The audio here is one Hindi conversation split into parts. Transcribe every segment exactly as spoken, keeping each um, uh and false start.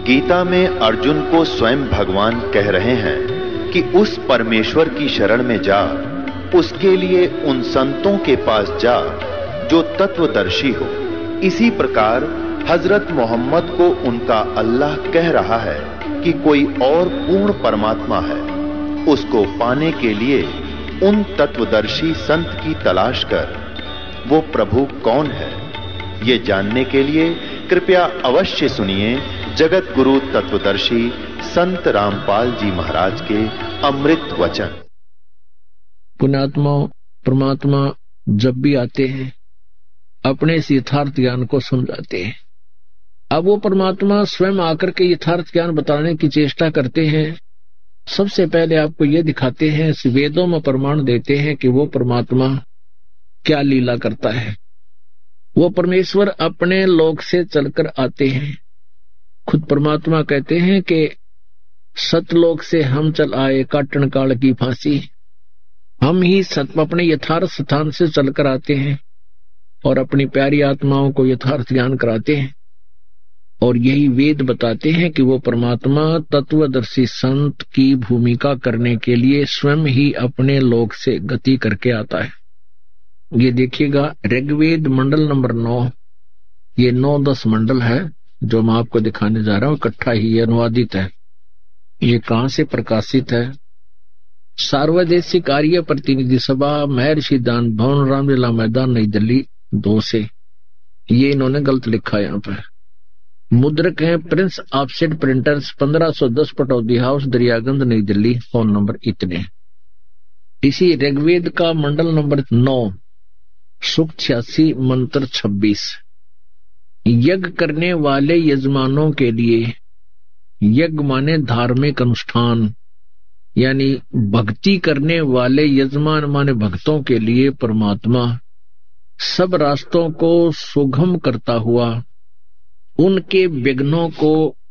गीता में अर्जुन को स्वयं भगवान कह रहे हैं कि उस परमेश्वर की शरण में जा, उसके लिए उन संतों के पास जा जो तत्वदर्शी हो। इसी प्रकार हजरत मोहम्मद को उनका अल्लाह कह रहा है कि कोई और पूर्ण परमात्मा है, उसको पाने के लिए उन तत्वदर्शी संत की तलाश कर। वो प्रभु कौन है, ये जानने के लिए कृपया अवश्य सुनिए जगत गुरु तत्वदर्शी संत रामपाल जी महाराज के अमृत वचन। पुण्यात्मा परमात्मा जब भी आते हैं अपने इस यथार्थ ज्ञान को समझाते हैं। अब वो परमात्मा स्वयं आकर के यथार्थ ज्ञान बताने की चेष्टा करते हैं। सबसे पहले आपको ये दिखाते हैं, वेदों में प्रमाण देते हैं कि वो परमात्मा क्या लीला करता है। वो परमेश्वर अपने लोक से चलकर आते हैं। खुद परमात्मा कहते हैं कि सतलोक से हम चल आए काटन काल की फांसी। हम ही सत अपने यथार्थ स्थान से चलकर आते हैं और अपनी प्यारी आत्माओं को यथार्थ ज्ञान कराते हैं। और यही वेद बताते हैं कि वो परमात्मा तत्वदर्शी संत की भूमिका करने के लिए स्वयं ही अपने लोक से गति करके आता है। ये देखिएगा ऋग्वेद मंडल नंबर नौ, ये नौ दस मंडल है जो मैं आपको दिखाने जा रहा हूं। इकट्ठा ही अनुवादित है। ये कहां से प्रकाशित है? सार्वदेशिक आर्य प्रतिनिधि सभा, महर्षि दान भवन, रामलीला मैदान, नई दिल्ली दो से। ये इन्होंने गलत लिखा यहाँ पर। मुद्रक है प्रिंस ऑफसेट प्रिंटर्स, पंद्रह सौ दस पटौदी हाउस, दरियागंज, नई दिल्ली। फोन नंबर इतने। इसी ऋग्वेद का मंडल नंबर नौ, सूक्त छियासी, मंत्र छब्बीस। यज्ञ करने वाले यजमानों के लिए, यज्ञ माने धार्मिक अनुष्ठान, यानी भक्ति करने वाले यजमान माने भक्तों के लिए परमात्मा सब रास्तों को सुगम करता हुआ उनके विघ्नों को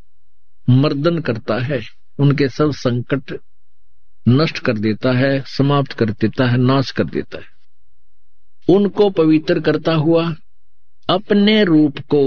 मर्दन करता है, उनके सब संकट नष्ट कर देता है, समाप्त कर देता है, नाश कर देता है। उनको पवित्र करता हुआ, अपने रूप को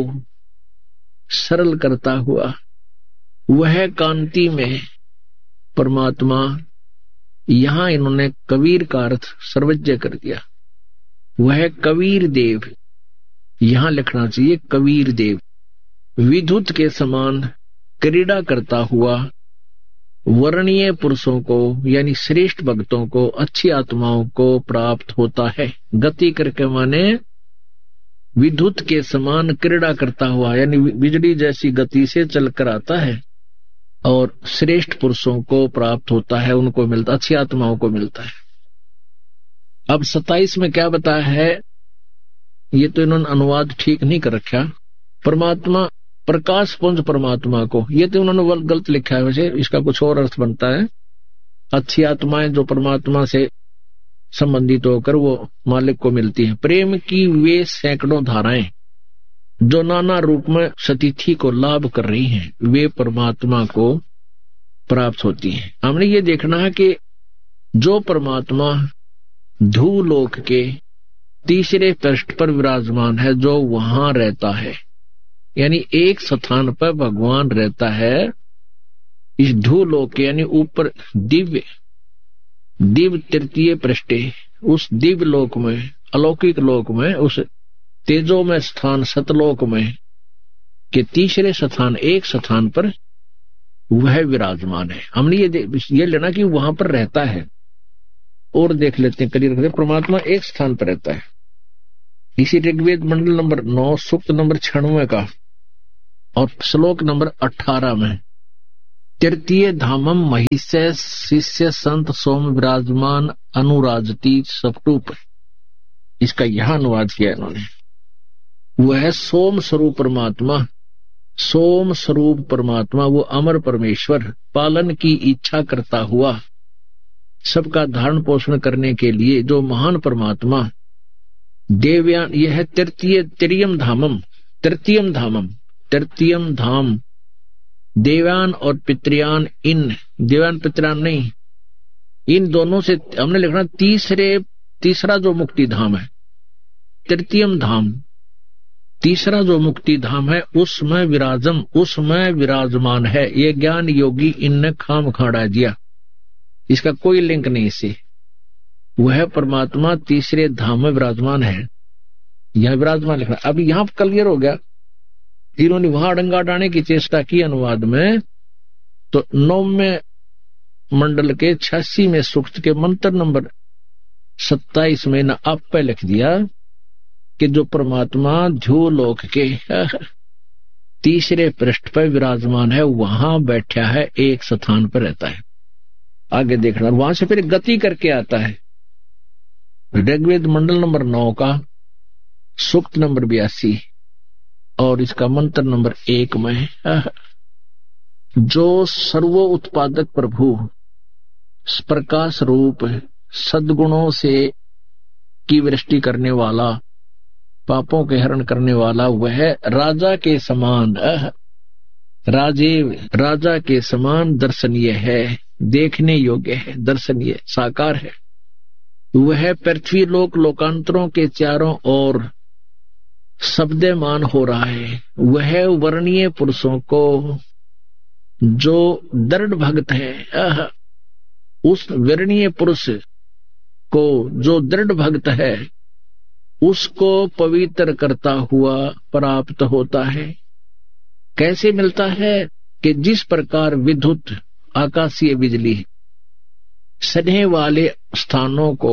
सरल करता हुआ, वह कांति में परमात्मा, यहां इन्होंने कबीर का अर्थ सर्वज्ञ कर दिया। वह कबीर देव, यहां लिखना चाहिए कबीर देव, विद्युत के समान क्रीड़ा करता हुआ वर्णीय पुरुषों को यानी श्रेष्ठ भक्तों को, अच्छी आत्माओं को प्राप्त होता है। गति करके माने विद्युत के समान क्रीड़ा करता हुआ, यानी बिजली जैसी गति से चलकर आता है और श्रेष्ठ पुरुषों को प्राप्त होता है, उनको मिलता, अच्छी आत्माओं को मिलता है। अब सत्ताईस में क्या बताया है, ये तो इन्होंने अनुवाद ठीक नहीं कर रखा। परमात्मा प्रकाश पुंज परमात्मा को, ये तो उन्होंने गलत लिखा है। वैसे इसका कुछ और अर्थ बनता है। अच्छी आत्माएं जो परमात्मा से संबंधित होकर वो मालिक को मिलती है। प्रेम की वे सैकड़ों धाराएं जो नाना रूप में सतिथि को लाभ कर रही हैं, वे परमात्मा को प्राप्त होती हैं। हमने ये देखना है कि जो परमात्मा धूलोक के तीसरे पृष्ठ पर विराजमान है, जो वहां रहता है, यानी एक स्थान पर भगवान रहता है इस धूलोक के, यानी ऊपर दिव्य दिव्य तृतीय पृष्ठे, उस दिव्य लोक में, अलौकिक लोक में, उस तेजो में स्थान सतलोक में के तीसरे स्थान, एक स्थान पर वह विराजमान है। हमने ये ये लेना कि वहां पर रहता है। और देख लेते हैं क्लियर करते, परमात्मा एक स्थान पर रहता है। इसी ऋग्वेद मंडल नंबर नौ, सूक्त नंबर छियानवे का और श्लोक नंबर अठारह में, तृतीय धामम महिष्य शिष्य संत सोम विराजमान अनुराजती सपटूप, इसका यह अनुवाद किया इन्होंने। वह सोम स्वरूप परमात्मा, सोम स्वरूप परमात्मा, वो अमर परमेश्वर, पालन की इच्छा करता हुआ सबका धारण पोषण करने के लिए जो महान परमात्मा देवयान, यह है तृतीय त्रियम धामम, तृतीयम धामम, तृतीयम धाम, देवयान और पितृयान, इन देवयान पितृयान नहीं, इन दोनों से हमने लिखना तीसरे तीसरा जो मुक्ति धाम है, तृतीयम धाम, तीसरा जो मुक्ति धाम है उसमें विराजम, उसमें विराजमान है। ये ज्ञान योगी इनने खाम खाड़ा दिया, इसका कोई लिंक नहीं इससे। वह परमात्मा तीसरे धाम में विराजमान है, यह विराजमान लिखा। अब यहां क्लियर हो गया। इन्होंने वहां डंगा डालने की चेष्टा की अनुवाद में, तो नौवें मंडल के छियासी में सूक्त के मंत्र नंबर सत्ताईस में न आप पे लिख दिया कि जो परमात्मा ध्युलोक के तीसरे पृष्ठ पर विराजमान है, वहां बैठा है, एक स्थान पर रहता है। आगे देखना, वहां से फिर गति करके आता है। ऋग्वेद मंडल नंबर नौ का सूक्त नंबर बयासी और इसका मंत्र नंबर एक में, जो सर्वो उत्पादक प्रभु प्रकाश रूप सद्गुणों से की वृष्टि करने वाला, पापों के हरण करने वाला, वह राजा के समान, राजीव राजा के समान दर्शनीय है, देखने योग्य है, दर्शनीय साकार है। वह पृथ्वी लोक लोकांतरों के चारों ओर शब्दमान हो रहा है। वह वर्णीय पुरुषों को जो दृढ़ भक्त है, उस वर्णीय पुरुष को जो दृढ़ भक्त है उसको पवित्र करता हुआ प्राप्त होता है। कैसे मिलता है कि जिस प्रकार विद्युत आकाशीय बिजली सने वाले स्थानों को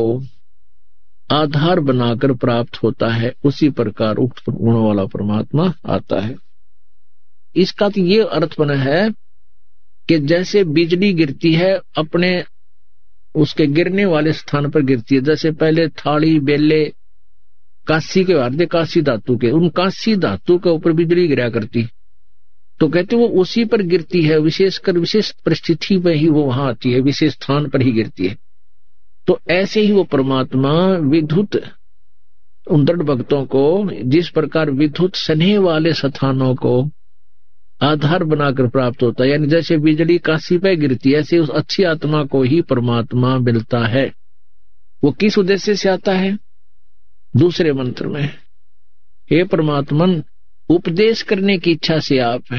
आधार बनाकर प्राप्त होता है, उसी प्रकार उक्त गुणों वाला परमात्मा आता है। इसका तो ये अर्थ बना है कि जैसे बिजली गिरती है अपने उसके गिरने वाले स्थान पर गिरती है। जैसे पहले थाली बेले काशी के वार्दे काशी धातु के, उन काशी धातु के ऊपर बिजली गिरा करती, तो कहते वो उसी पर गिरती है, विशेषकर विशेष परिस्थिति में ही वो वहां आती है, विशेष स्थान पर ही गिरती है। तो ऐसे ही वो परमात्मा विद्युत उन दृढ़ भक्तों को जिस प्रकार विद्युत सने वाले स्थानों को आधार बनाकर प्राप्त होता है, यानी जैसे बिजली काशी पे गिरती है, ऐसे उस अच्छी आत्मा को ही परमात्मा मिलता है। वो किस उद्देश्य से आता है? दूसरे मंत्र में, हे परमात्मन, उपदेश करने की इच्छा से आप,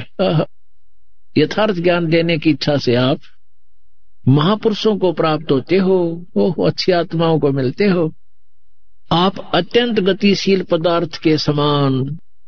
यथार्थ ज्ञान देने की इच्छा से आप महापुरुषों को प्राप्त होते हो, वो अच्छी आत्माओं को मिलते हो। आप अत्यंत गतिशील पदार्थ के समान,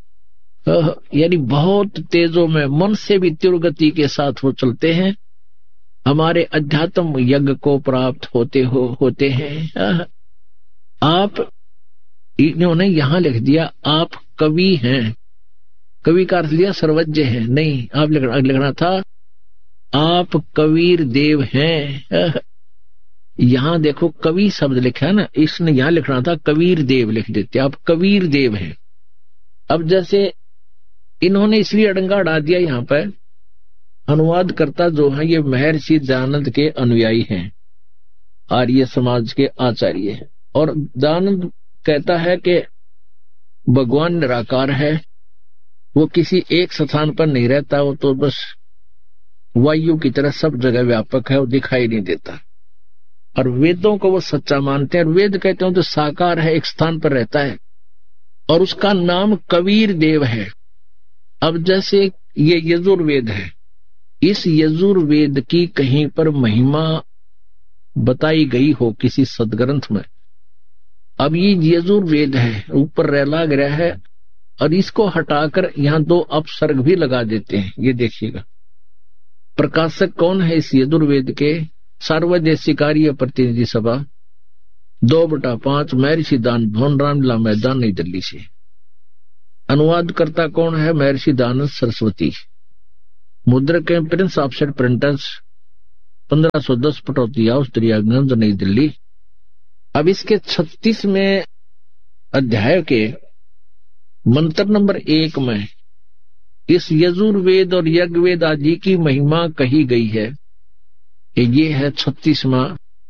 यानी बहुत तेजों में, मन से भी तीव्र गति के साथ वो चलते हैं, हमारे अध्यात्म यज्ञ को प्राप्त होते हो होते हैं। आप, इन्होंने यहां लिख दिया आप कवि हैं, कवि का अर्थ लिया सर्वज्ञ है, नहीं, आप लिखना था आप कबीर देव हैं। यहां देखो कवि शब्द लिखा है ना, इसने यहां लिखना था कबीर देव लिख देते, आप कबीर देव हैं। अब जैसे इन्होंने इसलिए अड़ंगा डाल दिया, यहां पर अनुवाद करता जो है ये महर्षि दयानंद के अनुयायी हैं, आर्य समाज के आचार्य हैं। और दयानंद कहता है कि भगवान निराकार है, वो किसी एक स्थान पर नहीं रहता, वो तो बस वायु की तरह सब जगह व्यापक है, वो दिखाई नहीं देता। और वेदों को वो सच्चा मानते हैं, और वेद कहते हैं तो साकार है, एक स्थान पर रहता है, और उसका नाम कबीर देव है। अब जैसे ये यजुर्वेद है, इस यजुर्वेद की कहीं पर महिमा बताई गई हो किसी सदग्रंथ में, अब ये यजुर्वेद है, ऊपर रेला गया है, और इसको हटाकर यहां दो अपसर्ग भी लगा देते हैं। ये देखिएगा, प्रकाशक कौन है इस यजुर्वेद के? सार्वदेशिकार्य प्रतिनिधि सभा, दो बटा पांच, महर्षि दान भवन, रामलीला मैदान, नई दिल्ली से। अनुवाद करता कौन है? महर्षि दानंद सरस्वती। मुद्रक है प्रिंस ऑफसेट प्रिंटर्स, पंद्रह सौ दस पटौती हाउस, दरियागंज, नई दिल्ली। अब इसके छत्तीसवें अध्याय के मंत्र नंबर एक में इस यजुर्वेद और यज्ञवेद आदि की महिमा कही गई है। ये है छत्तीसवां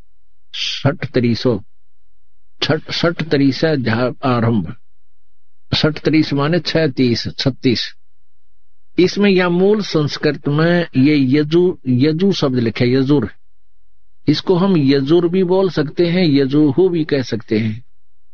छठ तरीसो छठ छठ तरीस अध्याय आरंभ। छठ तरीस माने छह तीस छत्तीस। इसमें यह मूल संस्कृत में ये यजु यजु शब्द लिखे, यजुर। इसको हम यजुर भी बोल सकते हैं, यजुहु भी कह सकते हैं,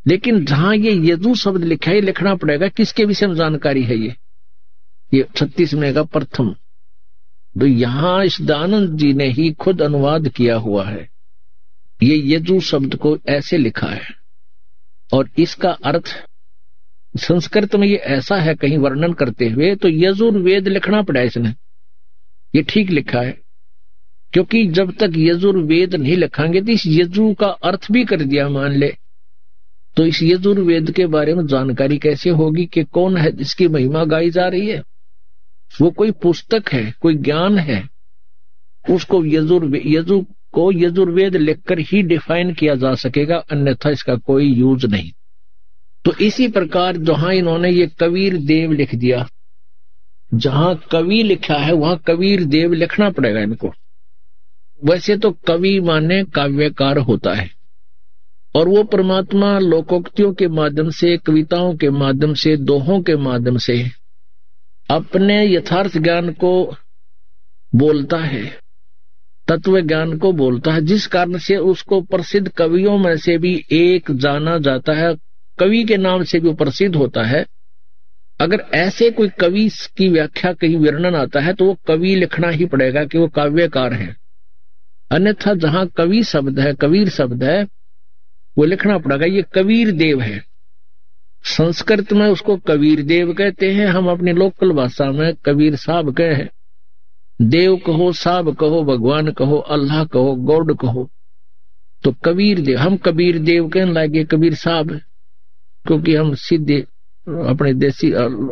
लेकिन जहां ये यजु शब्द लिखा है, लिखना पड़ेगा किसके विषय में जानकारी है। ये ये छत्तीसवें का प्रथम, तो यहां इस दयानंद जी ने ही खुद अनुवाद किया हुआ है। ये यजु शब्द को ऐसे लिखा है, और इसका अर्थ संस्कृत में ये ऐसा है, कहीं वर्णन करते हुए तो यजुर्वेद लिखना पड़ा इसने। ये ठीक लिखा है, क्योंकि जब तक यजुर्वेद नहीं लिखांगे तो इस यजु का अर्थ भी कर दिया मान ले, तो इस यजुर्वेद के बारे में जानकारी कैसे होगी कि कौन है जिसकी महिमा गाई जा रही है। वो कोई पुस्तक है, कोई ज्ञान है, उसको यजुर्वेद यजु को यजुर्वेद लिखकर ही डिफाइन किया जा सकेगा, अन्यथा इसका कोई यूज नहीं। तो इसी प्रकार जहां इन्होंने ये कबीर देव लिख दिया, जहां कवि लिखा है वहां कबीर देव लिखना पड़ेगा इनको। वैसे तो कवि माने काव्यकार होता है, और वो परमात्मा लोकोक्तियों के माध्यम से, कविताओं के माध्यम से, दोहों के माध्यम से अपने यथार्थ ज्ञान को बोलता है, तत्व ज्ञान को बोलता है, जिस कारण से उसको प्रसिद्ध कवियों में से भी एक जाना जाता है, कवि के नाम से भी प्रसिद्ध होता है। अगर ऐसे कोई कवि की व्याख्या कहीं वर्णन आता है तो वो कवि लिखना ही पड़ेगा कि वो काव्यकार है, अन्यथा जहां कवि शब्द है, कबीर शब्द है, वो लिखना पड़ेगा ये कबीर देव है। संस्कृत में उसको कबीर देव कहते हैं, हम अपनी लोकल भाषा में कबीर साहब कहे हैं। देव कहो, साहब कहो, भगवान कहो, अल्लाह कहो, गॉड कहो, तो कबीर देव। हम कबीर देव कहने लगे कबीर साहब, क्योंकि हम सीधे अपने देसी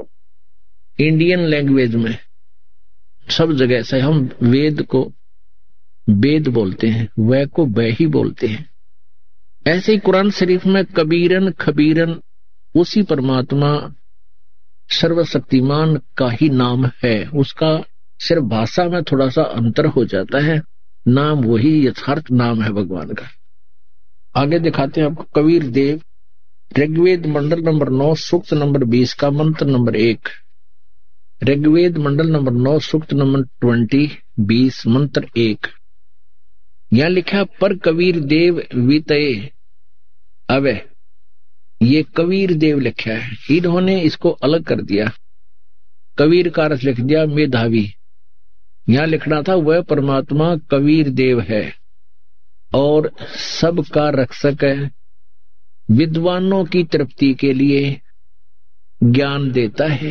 इंडियन लैंग्वेज में सब जगह से हम वेद को वेद बोलते हैं, वह को वह ही बोलते हैं। ऐसे ही कुरान शरीफ में कबीरन खबीरन उसी परमात्मा सर्वशक्तिमान का ही नाम है, उसका सिर्फ भाषा में थोड़ा सा अंतर हो जाता है, नाम वही यथार्थ नाम है भगवान का। आगे दिखाते हैं आपको कबीर देव। ऋग्वेद मंडल नंबर नौ सूक्त नंबर बीस का मंत्र नंबर एक। ऋग्वेद मंडल नंबर नौ सूक्त नंबर ट्वेंटी बीस मंत्र एक। यहां लिखा पर कबीर देव वितये। अब ये कबीर देव लिखा है, इन्होंने इसको अलग कर दिया, कबीर का अर्थ लिख दिया मेधावी। यहां लिखना था वह परमात्मा कबीर देव है और सबका रक्षक है, विद्वानों की तृप्ति के लिए ज्ञान देता है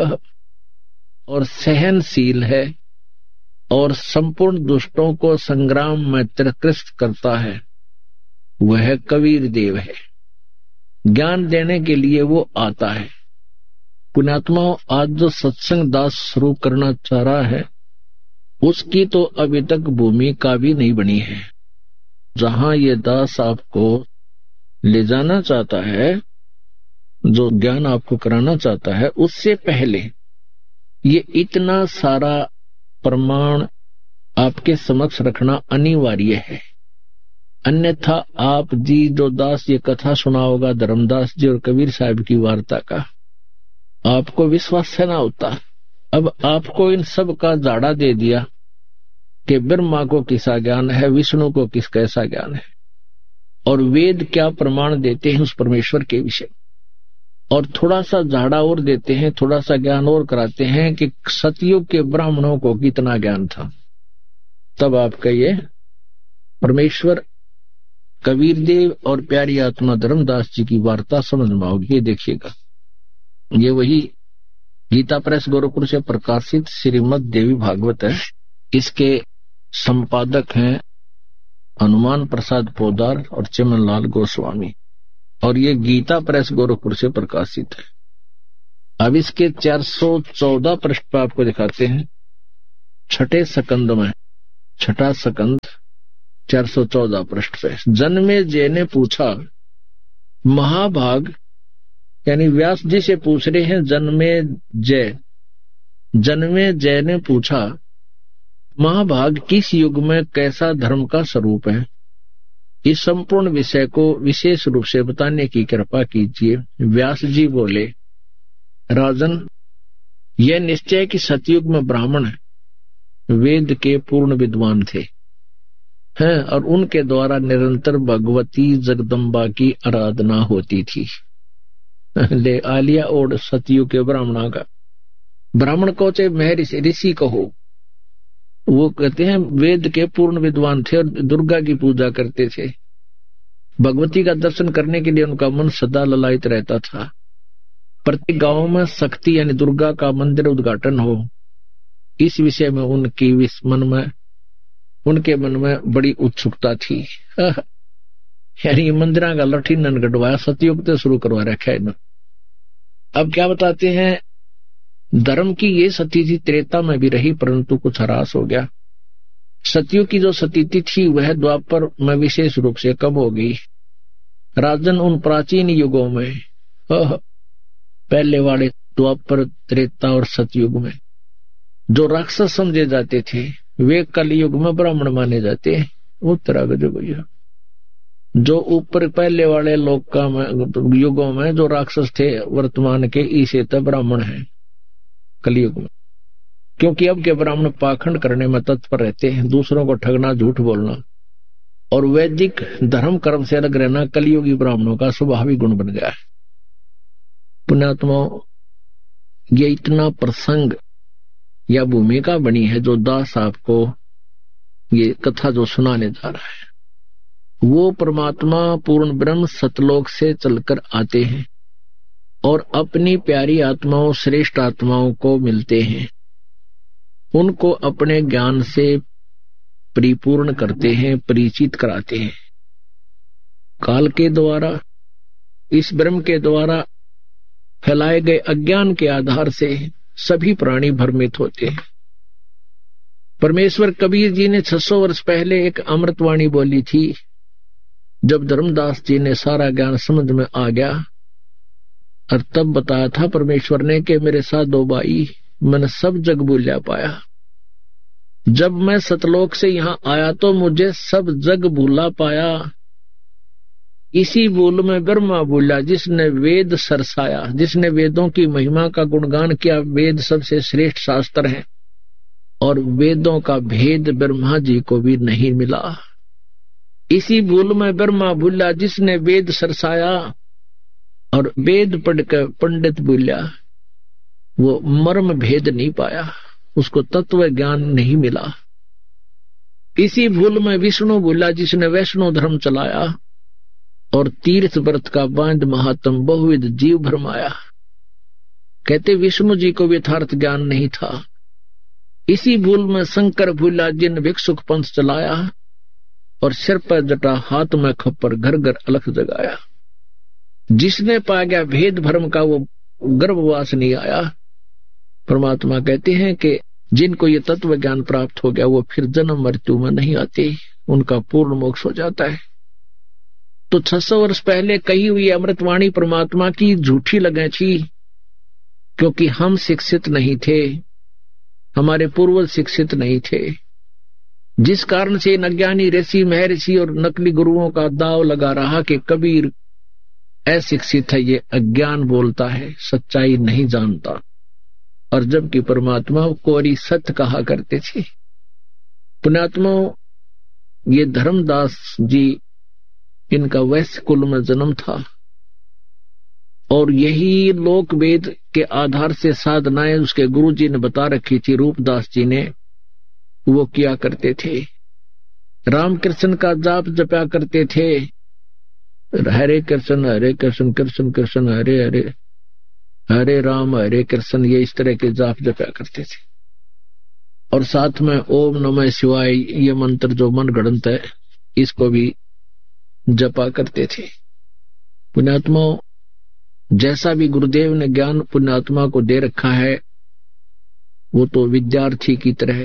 और सहनशील है और संपूर्ण दुष्टों को संग्राम में त्रिकृष्ट करता है, वह कबीर देव है। ज्ञान देने के लिए वो आता है। पुण्यात्माओं, आज जो सत्संग दास शुरू करना चाह रहा है उसकी तो अभी तक भूमिका भी नहीं बनी है। जहां ये दास आपको ले जाना चाहता है, जो ज्ञान आपको कराना चाहता है, उससे पहले ये इतना सारा प्रमाण आपके समक्ष रखना अनिवार्य है। अन्यथा आप जी जो दास ये कथा सुना होगा धर्मदास जी और कबीर साहब की वार्ता का, आपको विश्वास से ना होता। अब आपको इन सब का जाड़ा दे दिया कि ब्रह्मा को किसा ज्ञान है, विष्णु को किस कैसा ज्ञान है, और वेद क्या प्रमाण देते हैं उस परमेश्वर के विषय, और थोड़ा सा झाड़ा और देते हैं, थोड़ा सा ज्ञान और कराते हैं कि सतयुग के ब्राह्मणों को कितना ज्ञान था। तब आप कहिए परमेश्वर कबीर देव और प्यारी आत्मा धर्मदास जी की वार्ता समझ में आओगी। ये देखिएगा, ये वही गीता प्रेस गोरखपुर से प्रकाशित श्रीमद् देवी भागवत है। इसके संपादक हैं हनुमान प्रसाद पोदार और चिमनलाल गोस्वामी, और ये गीता प्रेस गोरखपुर से प्रकाशित है। अब इसके चार सौ चौदह पृष्ठ पर आपको दिखाते हैं, छठे सकंद में, छठा सकंद चार सौ चौदह पृष्ठ पे। जन्मे जय ने पूछा, महाभाग यानी व्यास जी से पूछ रहे हैं जन्मे जय। जन्मे जय ने पूछा, महाभाग किस युग में कैसा धर्म का स्वरूप है, इस संपूर्ण विषय को विशेष रूप से बताने की कृपा कीजिए। व्यास जी बोले, राजन, यह निश्चय कि सतयुग में ब्राह्मण वेद के पूर्ण विद्वान थे, हैं और उनके द्वारा निरंतर भगवती जगदम्बा की आराधना होती थी। ले आलिया और सतयुग के ब्राह्मणा का, ब्राह्मण को चाहे महर्षि ऋषि कहो, वो कहते हैं वेद के पूर्ण विद्वान थे और दुर्गा की पूजा करते थे। भगवती का दर्शन करने के लिए उनका मन सदा ललायित रहता था। प्रत्येक गांव में शक्ति यानी दुर्गा का मंदिर उद्घाटन हो, इस विषय में उनकी मन में उनके मन में बड़ी उत्सुकता थी। यानी मंदिरा का लठी नन गढ़वाया, सतयुग से शुरू करवा रखा है। अब क्या बताते हैं, धर्म की ये सती थी त्रेता में भी रही, परंतु कुछ ह्रास हो गया। सतयुग की जो सतीति थी वह द्वापर में विशेष रूप से कम हो गई। राजन, उन प्राचीन युगों में, पहले वाले द्वापर, त्रेता और सतयुग में जो राक्षस समझे जाते थे वे कलयुग में ब्राह्मण माने जाते हैं। उत्तरा गजब, जो ऊपर पहले वाले लोक का में, युगों में जो राक्षस थे वर्तमान के इसे तो ब्राह्मण है कलयुग में। क्योंकि अब के ब्राह्मण पाखंड करने में तत्पर रहते हैं, दूसरों को ठगना, झूठ बोलना और वैदिक धर्म कर्म से अलग रहना कलयुगी ब्राह्मणों का स्वाभाविक गुण बन गया है। पुण्यात्माओं, ये इतना प्रसंग या भूमिका बनी है जो दास आपको ये कथा जो सुनाने जा रहा है, वो परमात्मा पूर्ण ब्रह्म सतलोक से चलकर आते हैं और अपनी प्यारी आत्माओं, श्रेष्ठ आत्माओं को मिलते हैं, उनको अपने ज्ञान से परिपूर्ण करते हैं, परिचित कराते हैं। काल के द्वारा, इस ब्रह्म के द्वारा फैलाए गए अज्ञान के आधार से सभी प्राणी भ्रमित होते हैं। परमेश्वर कबीर जी ने छह सौ वर्ष पहले एक अमृतवाणी बोली थी। जब धर्मदास जी ने सारा ज्ञान समझ में आ गया और तब बताया था परमेश्वर ने कि मेरे साथ दो भाई, मैंने सब जग भूलिया पाया। जब मैं सतलोक से यहां आया तो मुझे सब जग भूला पाया। इसी भूल में ब्रह्मा भूला जिसने वेद सरसाया, जिसने वेदों की महिमा का गुणगान किया। वेद सबसे श्रेष्ठ शास्त्र है और वेदों का भेद ब्रह्मा जी को भी नहीं मिला। इसी भूल में ब्रह्मा भूला जिसने वेद सरसाया और वेद पढ़कर पंडित भूला, वो मर्म भेद नहीं पाया, उसको तत्व ज्ञान नहीं मिला। इसी भूल में विष्णु भूला जिसने वैष्णव धर्म चलाया और तीर्थ व्रत का बांध महात्म बहुविध जीव भरमाया। कहते विष्णु जी को यथार्थ ज्ञान नहीं था। इसी भूल में शंकर भूला जिन भिक्षुक पंथ चलाया और सिर पर जटा, हाथ में खप्पर, घर घर अलख जगाया। जिसने पा गया भेद भ्रम का वो गर्भवास नहीं आया। परमात्मा कहते हैं कि जिनको ये तत्व ज्ञान प्राप्त हो गया वो फिर जन्म मृत्यु में नहीं आते, उनका पूर्ण मोक्ष हो जाता है। तो छह सौ वर्ष पहले कही हुई अमृतवाणी परमात्मा की झूठी लगे थी, क्योंकि हम शिक्षित नहीं थे, हमारे पूर्वज शिक्षित नहीं थे, जिस कारण से अज्ञानी ऋषि, महर्षि और नकली गुरुओं का दाव लगा रहा कि कबीर अशिक्षित है, ये अज्ञान बोलता है, सच्चाई नहीं जानता। और जबकि परमात्मा कोरी सत्य कहा करते थे। पुण्यात्मा, ये धर्मदास जी, इनका वैश्य कुल में जन्म था और यही लोक वेद के आधार से साधनाएं उसके गुरु जी ने बता रखी थी, रूपदास जी ने, वो किया करते थे। रामकृष्ण का जाप जपा करते थे, हरे कृष्ण हरे कृष्ण कृष्ण कृष्ण हरे हरे, हरे राम हरे कृष्ण, ये इस तरह के जाप जपा करते थे। और साथ में ओम नमः शिवाय ये मंत्र जो मन गढ़ंत है, इसको भी जपा करते थे। पुण्यात्मा, जैसा भी गुरुदेव ने ज्ञान पुण्यात्मा को दे रखा है, वो तो विद्यार्थी की तरह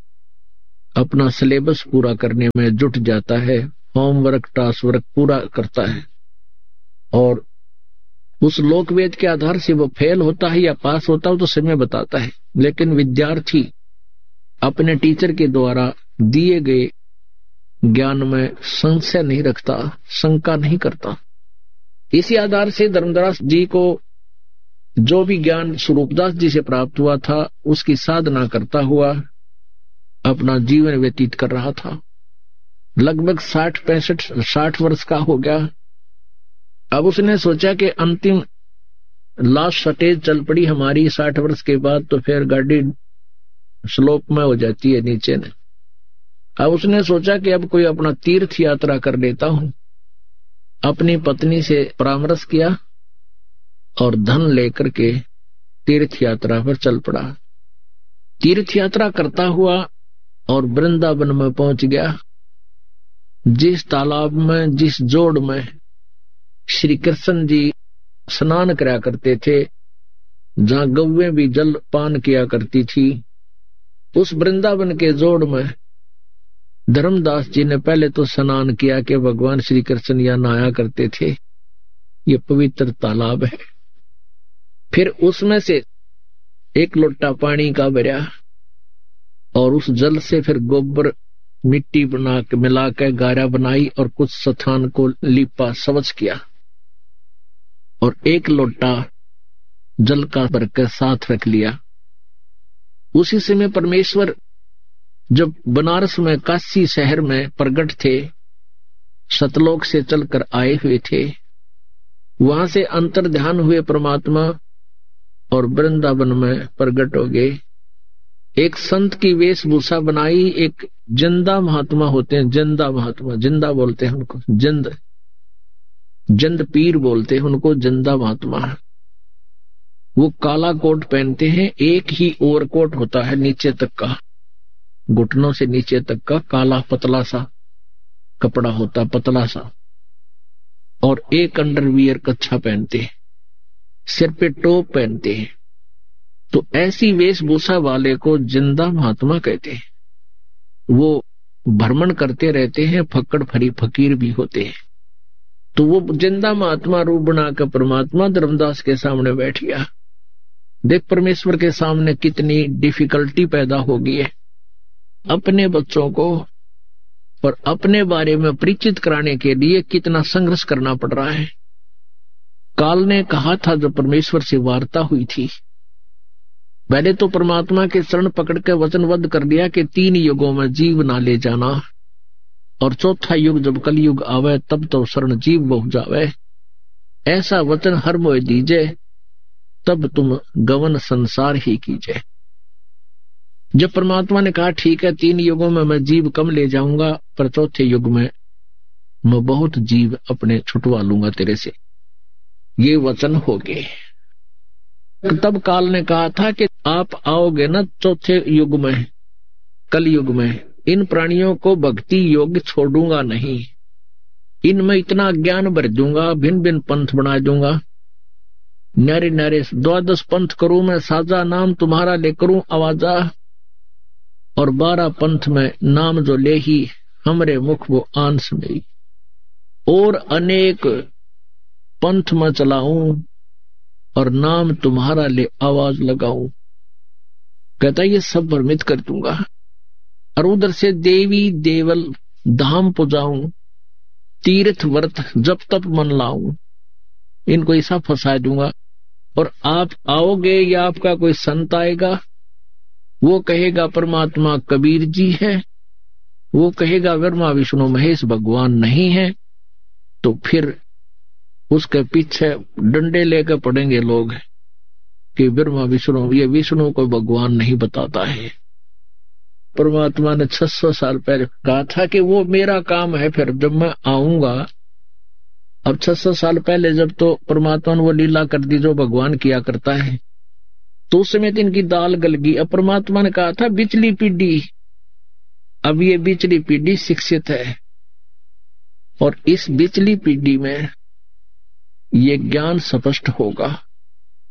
अपना सिलेबस पूरा करने में जुट जाता है, होमवर्क, टास्क वर्क पूरा करता है और उस लोकवेद के आधार से वो फेल होता है या पास होता है तो समय बताता है। लेकिन विद्यार्थी अपने टीचर के द्वारा दिए गए ज्ञान में संशय नहीं रखता, शंका नहीं करता। इसी आधार से धर्मदास जी को जो भी ज्ञान स्वरूपदास जी से प्राप्त हुआ था, उसकी साधना करता हुआ अपना जीवन व्यतीत कर रहा था। लगभग साठ पैंसठ साठ वर्ष का हो गया। अब उसने सोचा कि अंतिम लास्ट स्टेज चल पड़ी हमारी साठ वर्ष के बाद, तो फिर गाड़ी स्लोप में हो जाती है नीचे ने। अब उसने सोचा कि अब कोई अपना तीर्थ यात्रा कर लेता हूं। अपनी पत्नी से परामर्श किया और धन लेकर के तीर्थ यात्रा पर चल पड़ा। तीर्थ यात्रा करता हुआ और वृंदावन में पहुंच गया। जिस तालाब में, जिस जोड़ में श्री कृष्ण जी स्नान करा करते थे, जहां गौवें भी जल पान किया करती थी, उस वृंदावन के जोड़ में धर्मदास जी ने पहले तो स्नान किया कि भगवान श्री कृष्ण यहां नहाया करते थे, ये पवित्र तालाब है। फिर उसमें से एक लोटा पानी का भरा और उस जल से फिर गोबर मिट्टी बना के मिला के गारा बनाई और कुछ स्थान को लिपा स्वच्छ किया और एक लोटा जल का भरकर साथ रख लिया। उसी समय परमेश्वर जब बनारस में काशी शहर में प्रकट थे, सतलोक से चलकर आए हुए थे, वहां से अंतर ध्यान हुए परमात्मा और वृंदावन में प्रकट हो गए। एक संत की वेशभूषा बनाई। एक जिंदा महात्मा होते हैं, जिंदा महात्मा, जिंदा बोलते हैं उनको, जिंद जिंद पीर बोलते हैं उनको, जिंदा महात्मा। वो काला कोट पहनते हैं, एक ही ओवरकोट होता है नीचे तक का, घुटनों से नीचे तक का काला पतला सा कपड़ा होता, पतला सा, और एक अंडरवियर कच्छा पहनते हैं, सिर पे टोप पहनते हैं। तो ऐसी वेशभूषा वाले को जिंदा महात्मा कहते हैं। वो भ्रमण करते रहते हैं, फक्कड़ फरी फकीर भी होते हैं। तो वो जिंदा महात्मा रूप बनाकर परमात्मा धर्मदास के सामने बैठ गया। देख परमेश्वर के सामने कितनी डिफिकल्टी पैदा हो गई है। अपने बच्चों को और अपने बारे में परिचित कराने के लिए कितना संघर्ष करना पड़ रहा है। काल ने कहा था जब परमेश्वर से वार्ता हुई थी, पहले तो परमात्मा के शरण पकड़ के वचनबद्ध कर दिया कि तीन युगों में जीव ना ले जाना, और चौथा युग जब कलयुग आवे तब तो शरण जीव बहु जावे। ऐसा वचन हर मोह दीजे, तब तुम गवन संसार ही कीजिए। जब परमात्मा ने कहा ठीक है, तीन युगों में मैं जीव कम ले जाऊंगा, पर चौथे युग में मैं बहुत जीव अपने छुटवा लूंगा तेरे से, ये वचन हो गए। तब काल ने कहा था कि आप आओगे ना चौथे युग में, कल युग में, इन प्राणियों को भक्ति योग्य छोड़ूंगा नहीं, इनमें इतना ज्ञान भर दूंगा, भिन्न भिन्न पंथ बना दूंगा, न्यारे न्यारे द्वादश पंथ करूं मैं साजा, नाम तुम्हारा ले करूं आवाजा, और बारह पंथ में नाम जो ले ही हमरे मुख वो आंस में, और अनेक पंथ में चलाऊं और नाम तुम्हारा ले आवाज लगाऊं। कहता ये सब भ्रमित कर दूंगा, और उधर से देवी देवल धाम पुजाऊं, तीर्थ व्रत जब तप मन लाऊं, इनको ऐसा फंसा दूंगा। और आप आओगे या आपका कोई संत आएगा, वो कहेगा परमात्मा कबीर जी है, वो कहेगा ब्रह्मा विष्णु महेश भगवान नहीं है, तो फिर उसके पीछे डंडे लेकर पड़ेंगे लोग कि ब्रह्मा विष्णु, ये विष्णु को भगवान नहीं बताता है। परमात्मा ने छह सौ साल पहले कहा था कि वो मेरा काम है, फिर जब मैं आऊंगा। अब छह सौ साल पहले जब तो परमात्मा ने वो लीला कर दी जो भगवान किया करता है, तो उस समय इनकी दाल गल गई। अब परमात्मा ने कहा था बिचली पीढ़ी, अब ये बिचली पीढ़ी शिक्षित है, और इस बिचली पीढ़ी में ये ज्ञान स्पष्ट होगा।